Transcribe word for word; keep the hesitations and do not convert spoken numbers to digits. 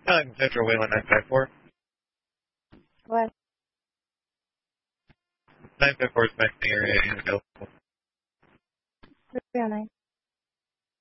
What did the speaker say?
nine Central Wayland nine five four. What? nine five four is maxing area in the